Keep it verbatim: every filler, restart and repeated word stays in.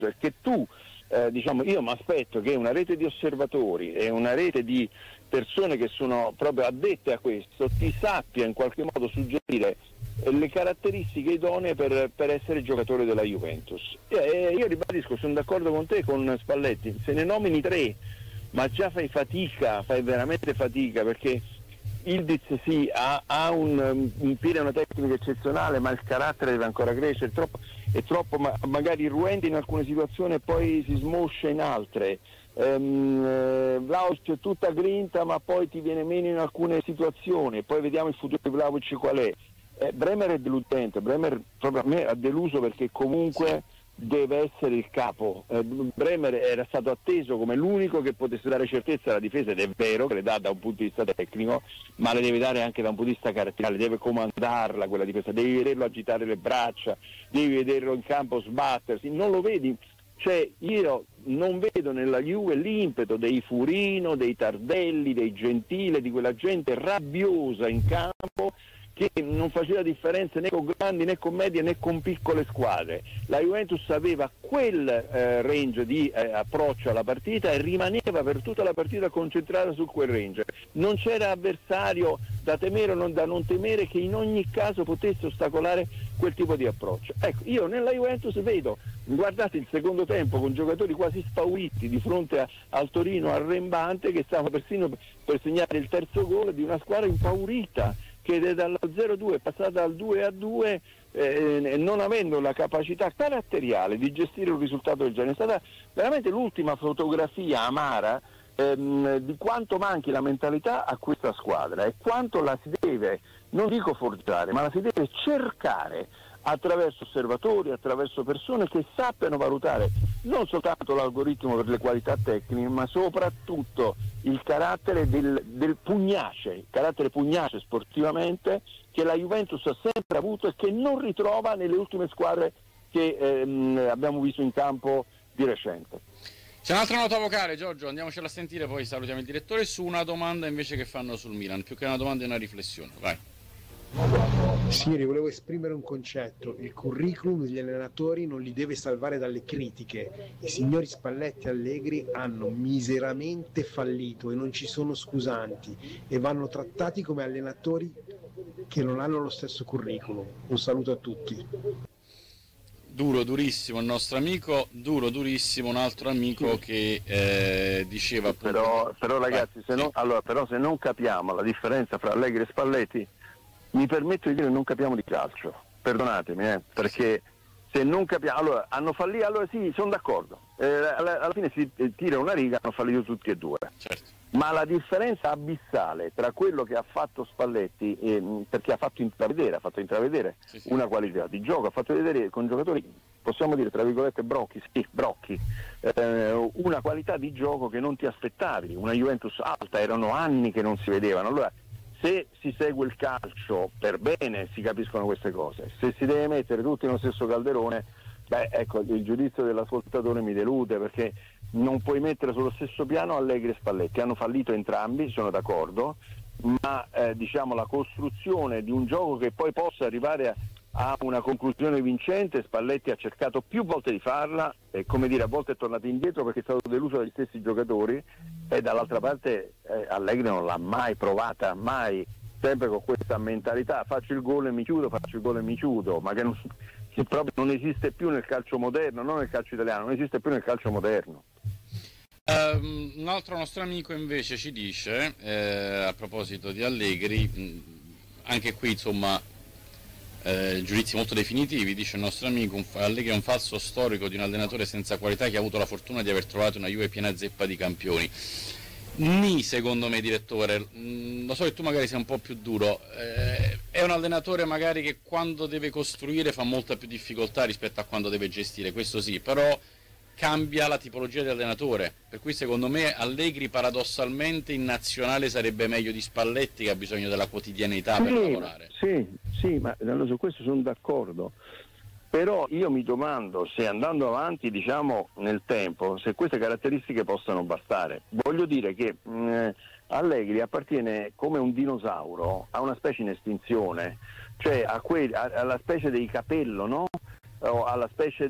è che tu Eh, diciamo, io mi aspetto che una rete di osservatori e una rete di persone che sono proprio addette a questo ti sappia in qualche modo suggerire eh, le caratteristiche idonee per, per essere giocatore della Juventus. Eh, io ribadisco, sono d'accordo con te, con Spalletti, se ne nomini tre, ma già fai fatica, fai veramente fatica, perché Ildiz sì, ha, ha un, un piede e una tecnica eccezionale, ma il carattere deve ancora crescere, è troppo, è troppo ma, magari irruente in alcune situazioni e poi si smoscia in altre. ehm, eh, Vlahovic è tutta grinta, ma poi ti viene meno in alcune situazioni, poi vediamo il futuro di Vlahovic qual è. eh, Bremer è deludente, Bremer proprio a me ha deluso, perché comunque deve essere il capo. eh, Bremer era stato atteso come l'unico che potesse dare certezza alla difesa, ed è vero che le dà da un punto di vista tecnico, ma le deve dare anche da un punto di vista caratteriale, deve comandarla quella difesa, devi vederlo agitare le braccia, devi vederlo in campo sbattersi, non lo vedi. Cioè io non vedo nella Juve l'impeto dei Furino, dei Tardelli, dei Gentile, di quella gente rabbiosa in campo che non faceva differenze né con grandi né con medie né con piccole squadre. La Juventus aveva quel eh, range di eh, approccio alla partita e rimaneva per tutta la partita concentrata su quel range. Non c'era avversario da temere o non da non temere che in ogni caso potesse ostacolare quel tipo di approccio. Ecco, io nella Juventus vedo, guardate il secondo tempo, con giocatori quasi spauriti di fronte a, al Torino arrembante, che stava persino per segnare il terzo gol, di una squadra impaurita, che dalla zero due è passata dal due a due, eh, non avendo la capacità caratteriale di gestire un risultato del genere. È stata veramente l'ultima fotografia amara ehm, di quanto manchi la mentalità a questa squadra e quanto la si deve, non dico forgiare, ma la si deve cercare attraverso osservatori, attraverso persone che sappiano valutare non soltanto l'algoritmo per le qualità tecniche, ma soprattutto il carattere del, del pugnace, il carattere pugnace sportivamente che la Juventus ha sempre avuto e che non ritrova nelle ultime squadre che ehm, abbiamo visto in campo di recente. C'è un'altra nota vocale, Giorgio, andiamocela a sentire, poi salutiamo il direttore, su una domanda invece che fanno sul Milan, più che una domanda è una riflessione, vai. Signori, volevo esprimere un concetto: il curriculum degli allenatori non li deve salvare dalle critiche. I signori Spalletti e Allegri hanno miseramente fallito e non ci sono scusanti, e vanno trattati come allenatori che non hanno lo stesso curriculum. Un saluto a tutti. Duro, durissimo il nostro amico, duro, durissimo un altro amico che eh, diceva appunto... Però, però ragazzi, se non, allora, però se non capiamo la differenza fra Allegri e Spalletti, mi permetto di dire che non capiamo di calcio, perdonatemi, eh, perché se non capiamo, allora hanno fallito, allora sì, sono d'accordo, eh, alla, alla fine si tira una riga, hanno fallito tutti e due, certo. Ma la differenza abissale tra quello che ha fatto Spalletti, eh, perché ha fatto intravedere, ha fatto intravedere sì, sì. una qualità di gioco, ha fatto vedere con giocatori, possiamo dire tra virgolette brocchi, sì, brocchi, eh, una qualità di gioco che non ti aspettavi, una Juventus alta, erano anni che non si vedevano. Allora, se si segue il calcio per bene si capiscono queste cose, se si deve mettere tutti nello stesso calderone, beh, ecco, il giudizio dell'ascoltatore mi delude, perché non puoi mettere sullo stesso piano Allegri e Spalletti. Hanno fallito entrambi, sono d'accordo, ma eh, diciamo la costruzione di un gioco che poi possa arrivare a, a una conclusione vincente, Spalletti ha cercato più volte di farla e, come dire, a volte è tornato indietro perché è stato deluso dagli stessi giocatori, e dall'altra parte eh, Allegri non l'ha mai provata, mai, sempre con questa mentalità: faccio il gol e mi chiudo, faccio il gol e mi chiudo, ma che, non, che proprio non esiste più nel calcio moderno, non nel calcio italiano, non esiste più nel calcio moderno. Um, un altro nostro amico invece ci dice, eh, a proposito di Allegri, mh, anche qui insomma eh, giudizi molto definitivi, dice il nostro amico: un, Allegri è un falso storico di un allenatore senza qualità che ha avuto la fortuna di aver trovato una Juve piena zeppa di campioni. Ni, secondo me, direttore, mh, lo so che tu magari sei un po' più duro, eh, è un allenatore magari che quando deve costruire fa molta più difficoltà rispetto a quando deve gestire, questo sì, però cambia la tipologia di allenatore, per cui secondo me Allegri paradossalmente in nazionale sarebbe meglio di Spalletti, che ha bisogno della quotidianità sì, per lavorare. Sì, sì, ma su questo sono d'accordo, però io mi domando se, andando avanti diciamo nel tempo, se queste caratteristiche possano bastare. Voglio dire che mh, Allegri appartiene come un dinosauro a una specie in estinzione, cioè a que- a- alla specie dei Capello, no? O alla specie